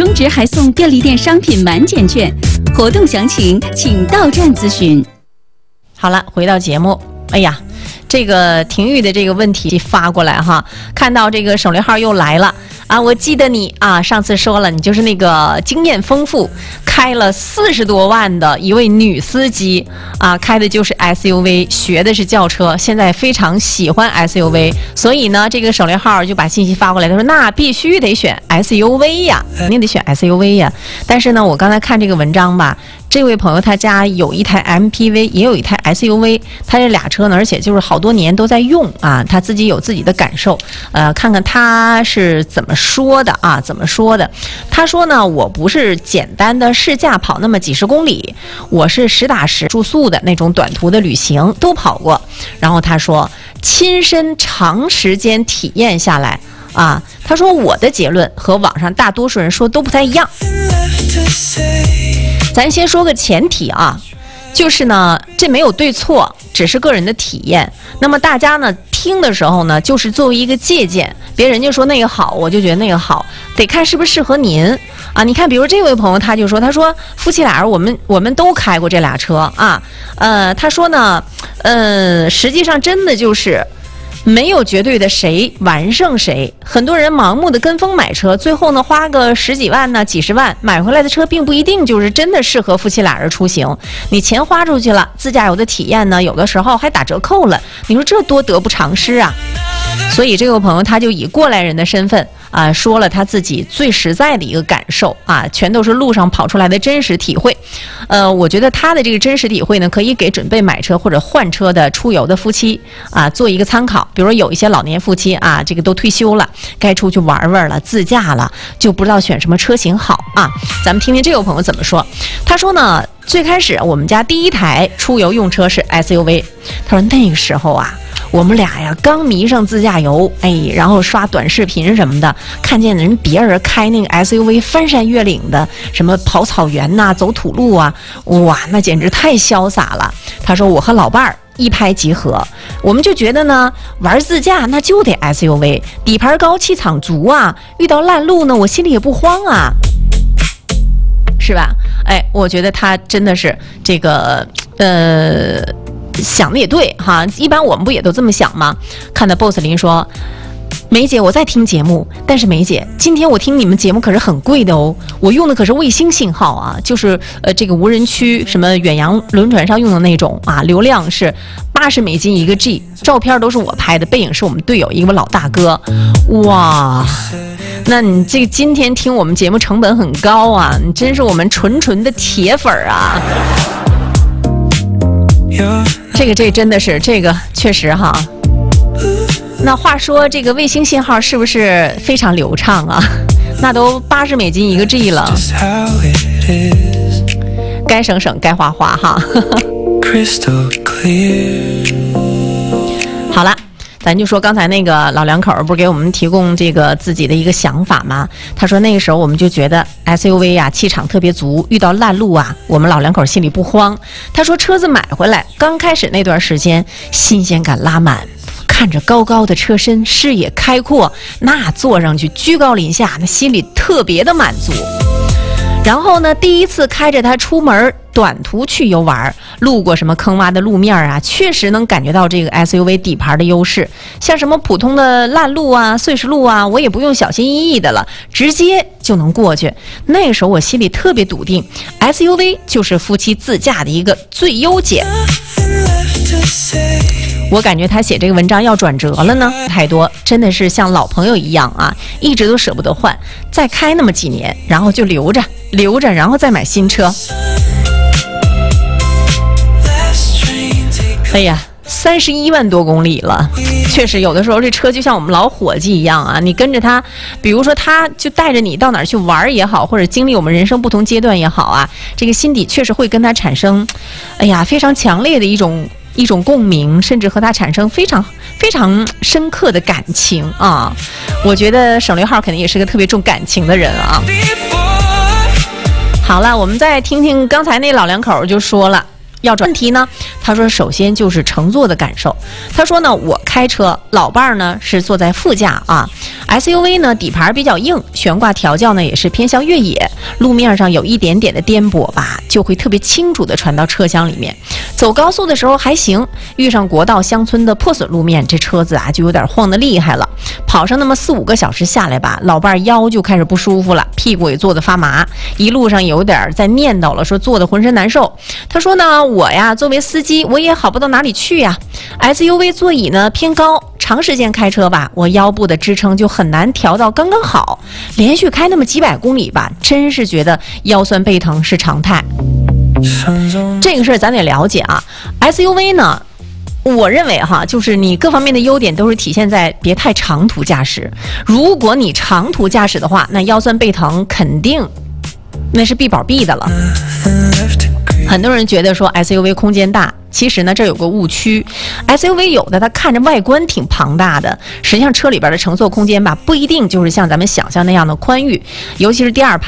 充值还送便利店商品满减券，活动详情请到站咨询。 好了，回到节目，哎呀，这个婷玉的这个问题发过来哈，看到这个省略号又来了啊！我记得你啊，上次说了，你就是那个经验丰富，开了40多万的一位女司机啊，开的就是 SUV， 学的是轿车，现在非常喜欢 SUV， 所以呢，这个省略号就把信息发过来，他说那必须得选 SUV 呀，肯定得选 SUV 呀。但是呢，我刚才看这个文章吧。这位朋友他家有一台 MPV， 也有一台 SUV， 他这俩车呢，而且就是好多年都在用啊，他自己有自己的感受，看看他是怎么说的啊？怎么说的？他说呢，我不是简单的试驾跑那么几十公里，我是实打实住宿的那种短途的旅行都跑过。然后他说，亲身长时间体验下来啊，他说我的结论和网上大多数人说都不太一样。咱先说个前提啊，就是呢，这没有对错，只是个人的体验。那么大家呢听的时候呢，就是作为一个借鉴，别人就说那个好，我就觉得那个好，得看是不是适合您啊。你看，比如这位朋友他就说，他说夫妻俩我们都开过这俩车啊，他说呢，实际上真的就是。没有绝对的谁完胜谁，很多人盲目的跟风买车，最后呢花个10几万呢、几十万买回来的车，并不一定就是真的适合夫妻俩人出行。你钱花出去了，自驾游的体验呢，有的时候还打折扣了，你说这多得不偿失啊！所以这位朋友他就以过来人的身份啊，说了他自己最实在的一个感受啊，全都是路上跑出来的真实体会。我觉得他的这个真实体会呢，可以给准备买车或者换车的出游的夫妻啊做一个参考。比如说有一些老年夫妻啊，这个都退休了，该出去玩玩了，自驾了，就不知道选什么车型好啊。咱们听听这位朋友怎么说。他说呢，最开始我们家第一台出游用车是 SUV， 他说那个时候啊。我们俩呀刚迷上自驾游，然后刷短视频什么的，看见别人开那个 SUV 翻山越岭的，什么跑草原呐、走土路啊，哇，那简直太潇洒了。他说我和老伴儿一拍即合，我们就觉得呢，玩自驾那就得 SUV， 底盘高气场足啊，遇到烂路呢，我心里也不慌啊，是吧？我觉得他真的是这个想的也对哈，一般我们不也都这么想吗？看到 boss 林说，梅姐我在听节目，但是梅姐今天我听你们节目可是很贵的哦，我用的可是卫星信号啊，就是这个无人区什么远洋轮船上用的那种啊，流量是80美金一个 G， 照片都是我拍的，背影是我们队友一个老大哥，哇，那你这个今天听我们节目成本很高啊，你真是我们纯的铁粉啊。这真的是，这个确实哈。那话说，这个卫星信号是不是非常流畅啊？那都80美金一个 G 了，该省省，该花花哈。好了。咱就说刚才那个老两口不是给我们提供这个自己的一个想法吗？他说那个时候我们就觉得 SUV 啊气场特别足，遇到烂路啊我们老两口心里不慌。他说车子买回来刚开始那段时间新鲜感拉满，看着高高的车身，视野开阔，那坐上去居高临下，那心里特别的满足。然后呢，第一次开着它出门短途去游玩，路过什么坑洼的路面啊，确实能感觉到这个 SUV 底盘的优势。像什么普通的烂路啊、碎石路啊，我也不用小心翼翼的了，直接就能过去。那个时候我心里特别笃定， SUV 就是夫妻自驾的一个最优解。我感觉他写这个文章要转折了呢，太多，真的是像老朋友一样啊，一直都舍不得换，再开那么几年，然后就留着，然后再买新车。哎呀，31万多公里了，确实有的时候这车就像我们老伙计一样啊，你跟着他，比如说他就带着你到哪儿去玩也好，或者经历我们人生不同阶段也好啊，这个心底确实会跟他产生，非常强烈的一种共鸣，甚至和他产生非常深刻的感情啊！我觉得省略号肯定也是个特别重感情的人啊。好了，我们再听听刚才那老两口就说了。要转问题呢，他说首先就是乘坐的感受。他说呢，我开车，老伴儿呢是坐在副驾啊。 SUV 呢底盘比较硬，悬挂调教呢也是偏向越野，路面上有一点点的颠簸吧，就会特别清楚的传到车厢里面。走高速的时候还行，遇上国道乡村的破损路面，这车子啊就有点晃得厉害了。跑上那么4-5个小时下来吧，老伴腰就开始不舒服了，屁股也坐得发麻，一路上有点在念叨了，说坐得浑身难受。他说呢，我呀作为司机我也好不到哪里去呀。SUV 座椅呢偏高，长时间开车吧，我腰部的支撑就很难调到刚刚好，连续开那么几百公里吧，真是觉得腰酸背疼是常态。这个事儿咱得了解啊。SUV 呢，我认为哈，就是你各方面的优点都是体现在别太长途驾驶。如果你长途驾驶的话，那腰酸背疼肯定那是必保必的了。很多人觉得说 SUV 空间大，其实呢这有个误区。SUV 有的它看着外观挺庞大的，实际上车里边的乘坐空间吧不一定就是像咱们想象那样的宽裕，尤其是第二排